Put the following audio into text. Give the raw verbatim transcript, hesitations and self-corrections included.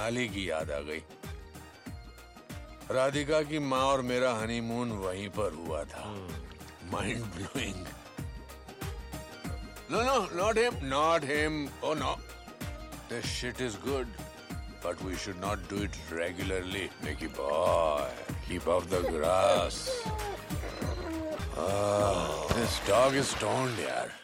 मनाली की याद आ गई। राधिका की माँ और मेरा हनीमून वहीं पर हुआ था। Mind blowing. No no not him not him oh no, this shit is good but we should not do it regularly. Mickey boy, keep off the grass. Oh, this dog is stoned, yaar.